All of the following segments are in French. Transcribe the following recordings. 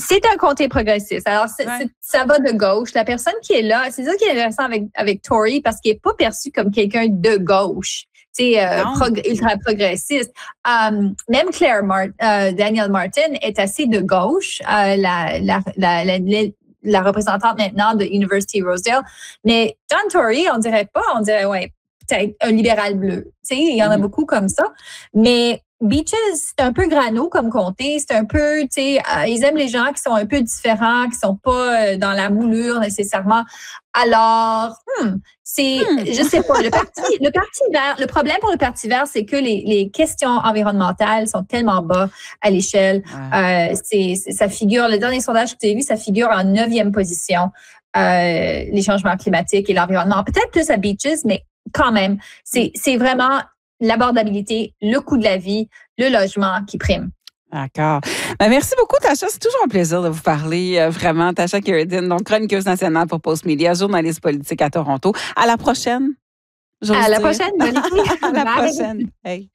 C'est un comté progressiste. Alors, ça va de gauche. La personne qui est là, c'est ça qui est intéressant avec Tory, parce qu'il n'est pas perçu comme quelqu'un de gauche. Ultra progressiste. Même Danielle Martin est assez de gauche, la représentante maintenant de University Rosedale. Mais John Tory, on dirait peut-être un libéral bleu. Il y en a beaucoup comme ça. Mais Beaches, c'est un peu grano comme comté. C'est un peu, ils aiment les gens qui sont un peu différents, qui sont pas dans la moulure nécessairement. Alors, je sais pas. Le Parti vert, le problème pour le Parti vert, c'est que les questions environnementales sont tellement bas à l'échelle. Ça figure, le dernier sondage que tu as vu, ça figure en 9e position, les changements climatiques et l'environnement. Peut-être plus à Beaches, mais quand même, c'est vraiment l'abordabilité, le coût de la vie, le logement qui prime. D'accord. Merci beaucoup, Tasha. C'est toujours un plaisir de vous parler. Vraiment, Tasha Kheiriddin, donc chroniqueuse nationale pour Postmedia, journaliste politique à Toronto. À la prochaine. À la prochaine, Monique. À la prochaine. Hey.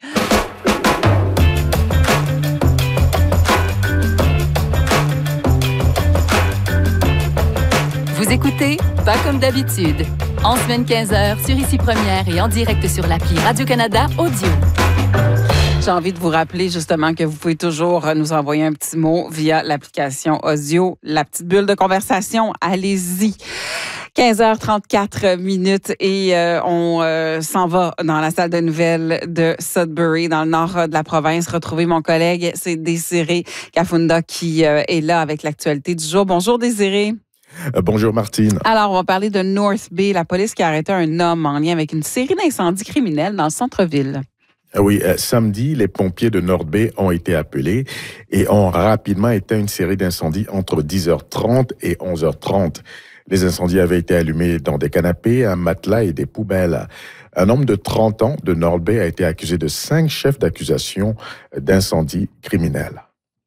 Vous écoutez Pas comme d'habitude. En semaine 15h sur Ici Première et en direct sur l'appli Radio-Canada Audio. J'ai envie de vous rappeler justement que vous pouvez toujours nous envoyer un petit mot via l'application audio, la petite bulle de conversation. Allez-y. 15h34 et on s'en va dans la salle de nouvelles de Sudbury, dans le nord de la province. Retrouver mon collègue, c'est Désiré Kafunda qui est là avec l'actualité du jour. Bonjour Désiré. Bonjour Martine. Alors, on va parler de North Bay, la police qui a arrêté un homme en lien avec une série d'incendies criminels dans le centre-ville. Oui, samedi, les pompiers de North Bay ont été appelés et ont rapidement éteint une série d'incendies entre 10h30 et 11h30. Les incendies avaient été allumés dans des canapés, un matelas et des poubelles. Un homme de 30 ans de North Bay a été accusé de 5 chefs d'accusation d'incendie criminels.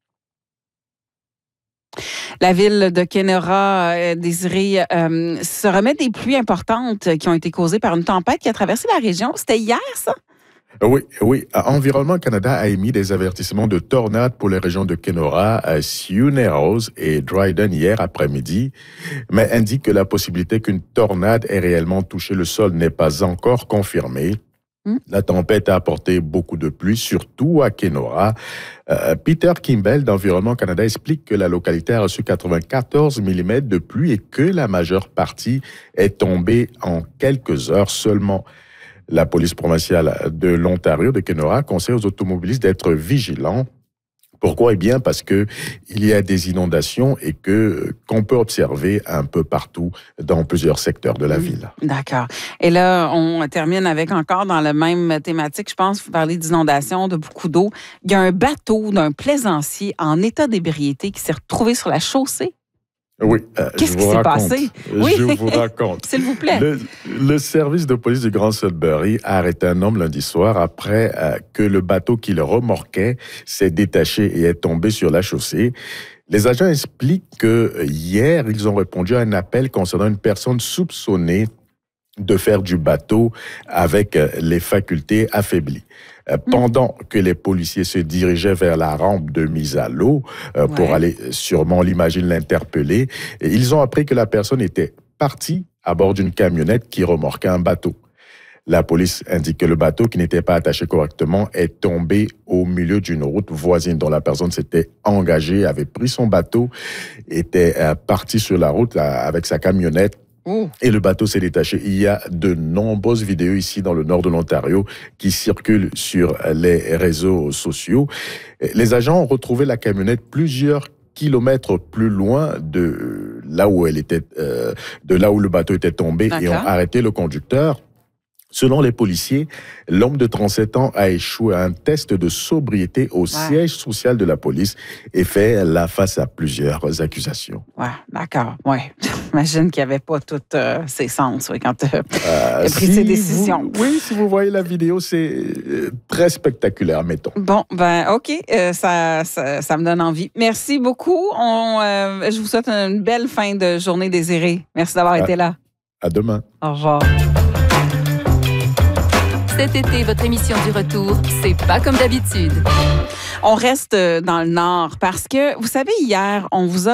La ville de Kenora, Désiré, se remet des pluies importantes qui ont été causées par une tempête qui a traversé la région. C'était hier, ça? Oui. Environnement Canada a émis des avertissements de tornades pour les régions de Kenora, Sioux Narrows et Dryden hier après-midi, mais indique que la possibilité qu'une tornade ait réellement touché le sol n'est pas encore confirmée. La tempête a apporté beaucoup de pluie, surtout à Kenora. Peter Kimball d'Environnement Canada explique que la localité a reçu 94 mm de pluie et que la majeure partie est tombée en quelques heures seulement. La police provinciale de l'Ontario, de Kenora, conseille aux automobilistes d'être vigilants. Pourquoi? Eh bien, parce que il y a des inondations et qu'on peut observer un peu partout dans plusieurs secteurs de la ville. D'accord. Et là, on termine avec encore dans la même thématique, je pense, vous parlez d'inondations, de beaucoup d'eau. Il y a un bateau d'un plaisancier en état d'ébriété qui s'est retrouvé sur la chaussée. Oui, qu'est-ce qui s'est passé? Oui. Je vous raconte. S'il vous plaît. Le service de police du Grand Sudbury a arrêté un homme lundi soir après que le bateau qui le remorquait s'est détaché et est tombé sur la chaussée. Les agents expliquent que hier, ils ont répondu à un appel concernant une personne soupçonnée de faire du bateau avec les facultés affaiblies. Pendant que les policiers se dirigeaient vers la rampe de mise à l'eau pour aller, sûrement, on l'imagine, l'interpeller, ils ont appris que la personne était partie à bord d'une camionnette qui remorquait un bateau. La police indique que le bateau, qui n'était pas attaché correctement, est tombé au milieu d'une route voisine dont la personne s'était engagée, avait pris son bateau, était parti sur la route avec sa camionnette. Et le bateau s'est détaché. Il y a de nombreuses vidéos ici dans le nord de l'Ontario qui circulent sur les réseaux sociaux. Les agents ont retrouvé la camionnette plusieurs kilomètres plus loin de là où elle était, de là où le bateau était tombé. D'accord. Et ont arrêté le conducteur. Selon les policiers, l'homme de 37 ans a échoué à un test de sobriété au siège social de la police et fait la face à plusieurs accusations. Ouais, d'accord. Ouais. J'imagine qu'il n'y avait pas tous ses sens quand il a pris ses décisions. Si vous voyez la vidéo, c'est très spectaculaire, mettons. Bon, OK. Ça me donne envie. Merci beaucoup. Je vous souhaite une belle fin de journée, Désiré. Merci d'avoir été là. À demain. Au revoir. Cet été, votre émission du retour, c'est pas comme d'habitude. On reste dans le Nord parce que, vous savez, hier, on vous a